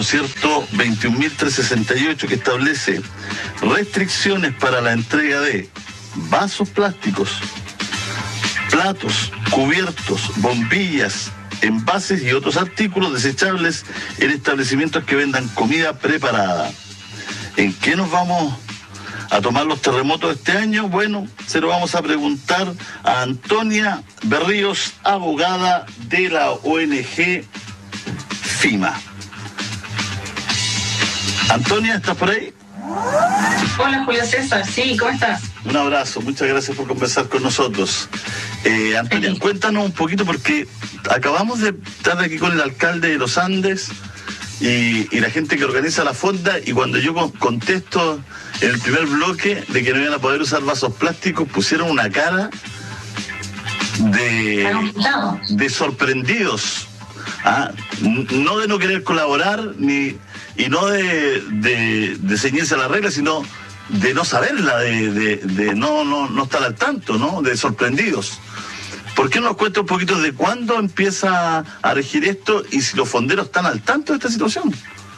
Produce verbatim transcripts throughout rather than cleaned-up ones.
cierto?, veintiún mil trescientos sesenta y ocho, que establece restricciones para la entrega de vasos plásticos, platos, cubiertos, bombillas, envases y otros artículos desechables en establecimientos que vendan comida preparada. ¿En qué nos vamos a tomar los terremotos este año? Bueno, se lo vamos a preguntar a Antonia Berríos, abogada de la O N G FIMA. Antonia, ¿estás por ahí? Hola, Julio César, sí, ¿cómo estás? Un abrazo, muchas gracias por conversar con nosotros. Eh, Antonia, sí. Cuéntanos un poquito, porque acabamos de estar aquí con el alcalde de Los Andes y, y la gente que organiza la fonda, y cuando yo contesto en el primer bloque de que no iban a poder usar vasos plásticos, pusieron una cara de, de sorprendidos. ¿Ah? No de no querer colaborar ni y no de, de, de ceñirse a la regla, sino de no saberla, de, de, de no, no, no estar al tanto, ¿no? De sorprendidos. ¿Por qué no nos cuenta un poquito de cuándo empieza a regir esto y si los fonderos están al tanto de esta situación?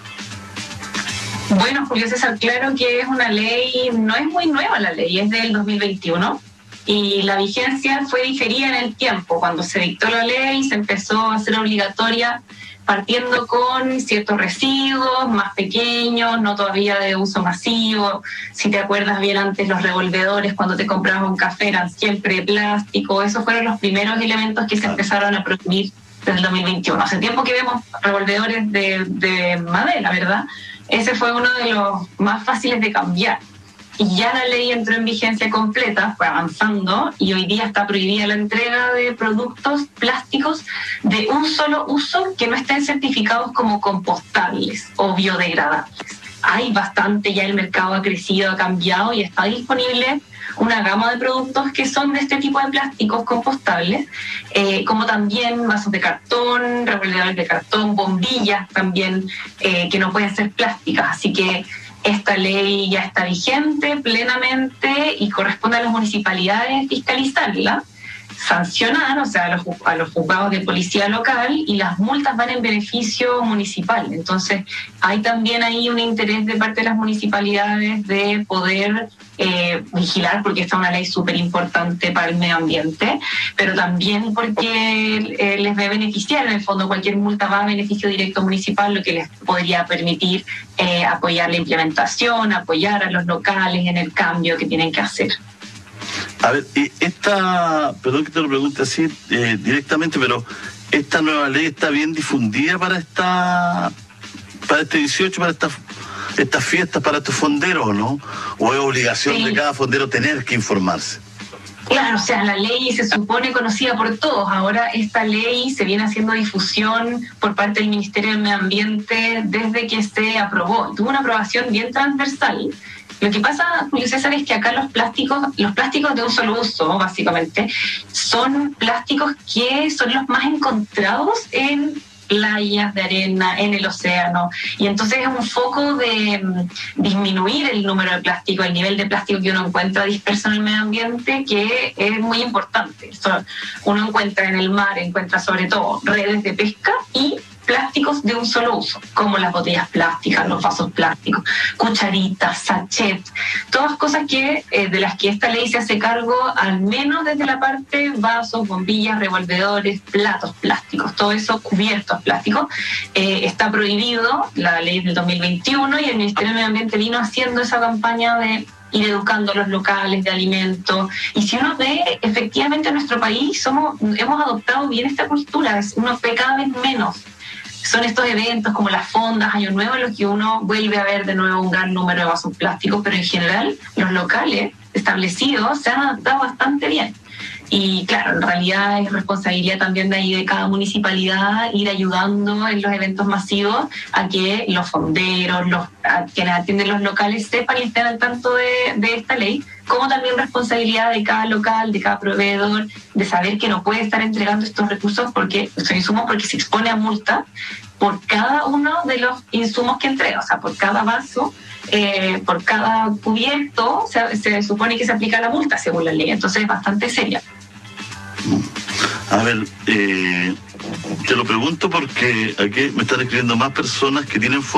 Bueno, Julio César, claro que es una ley, no es muy nueva la ley, es del dos mil veintiuno. Y la vigencia fue diferida en el tiempo. Cuando se dictó la ley, se empezó a hacer obligatoria partiendo con ciertos residuos más pequeños, no todavía de uso masivo. Si te acuerdas bien, antes los revolvedores, cuando te comprabas un café, eran siempre de plástico. Esos fueron los primeros elementos que se empezaron a prohibir desde el dos mil veintiuno. Hace tiempo que vemos revolvedores de, de madera, ¿verdad? Ese fue uno de los más fáciles de cambiar. Y ya la ley entró en vigencia completa, fue avanzando, y hoy día está prohibida la entrega de productos plásticos de un solo uso que no estén certificados como compostables o biodegradables. Hay bastante, ya el mercado ha crecido, ha cambiado y está disponible una gama de productos que son de este tipo de plásticos compostables, eh, como también vasos de cartón, revolvedores de cartón, bombillas también, eh, que no pueden ser plásticas. Así que esta ley ya está vigente plenamente y corresponde a las municipalidades fiscalizarla, sancionar, o sea, a los, a los juzgados de policía local, y las multas van en beneficio municipal. Entonces, hay también ahí un interés de parte de las municipalidades de poder eh, vigilar, porque esta es una ley súper importante para el medio ambiente, pero también porque eh, les va a beneficiar. En el fondo, cualquier multa va a beneficio directo municipal, lo que les podría permitir eh, apoyar la implementación, apoyar a los locales en el cambio que tienen que hacer. A ver, esta, perdón que te lo pregunte así eh, directamente, pero ¿esta nueva ley está bien difundida para esta, para este dieciocho, para estas estas fiestas, para estos fonderos, o no? ¿O es obligación sí. de cada fondero tener que informarse? Claro, o sea, la ley se supone conocida por todos. Ahora esta ley se viene haciendo difusión por parte del Ministerio del Medio Ambiente desde que se aprobó. Tuvo una aprobación bien transversal. Lo que pasa, Julio César, es que acá los plásticos, los plásticos de un solo uso, básicamente, son plásticos que son los más encontrados en playas de arena, en el océano, y entonces es un foco de um, disminuir el número de plástico, el nivel de plástico que uno encuentra disperso en el medio ambiente, que es muy importante. Eso uno encuentra en el mar, encuentra sobre todo redes de pesca y plásticos de un solo uso, como las botellas plásticas, los vasos plásticos, cucharitas, sachet, todas cosas que eh, de las que esta ley se hace cargo, al menos desde la parte vasos, bombillas, revolvedores, platos plásticos, todo eso cubiertos plásticos, eh, está prohibido, la ley del dos mil veintiuno, y el Ministerio del Medio Ambiente vino haciendo esa campaña de ir educando a los locales de alimentos. Y si uno ve, efectivamente en nuestro país somos, hemos adoptado bien esta cultura, uno ve cada vez menos. Son estos eventos como las fondas, Año Nuevo, en los que uno vuelve a ver de nuevo un gran número de vasos plásticos, pero en general los locales establecidos se han adaptado bastante bien. Y claro, en realidad es responsabilidad también de ahí de cada municipalidad ir ayudando en los eventos masivos a que los fonderos, los, a quienes atienden los locales sepan y estén al tanto de, de esta ley, como también responsabilidad de cada local, de cada proveedor, de saber que no puede estar entregando estos recursos, porque estos insumos, porque se expone a multa por cada uno de los insumos que entrega, o sea, por cada vaso, eh, por cada cubierto, se, se supone que se aplica la multa según la ley, entonces es bastante seria. A ver, eh, te lo pregunto porque aquí me están escribiendo más personas que tienen